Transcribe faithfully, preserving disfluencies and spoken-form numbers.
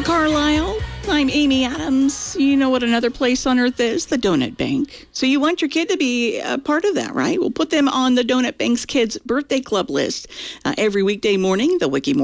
Carlisle. I'm Amy Adams. You know what another place on earth is? The Donut Bank. So you want your kid to be a part of that, right? We'll put them on the Donut Bank's Kids Birthday Club list uh, every weekday morning. The Wiki